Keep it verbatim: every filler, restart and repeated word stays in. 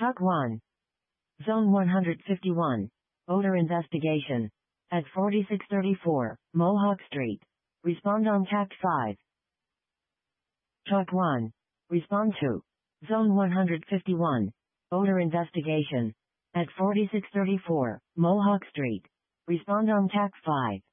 Talk one. Zone one hundred fifty-one. Odor investigation. At forty-six thirty-four, Mohawk Street. Respond on Tact five. Talk one. Respond to. Zone one hundred fifty-one. Odor investigation. At forty-six thirty-four, Mohawk Street. Respond on Tact five.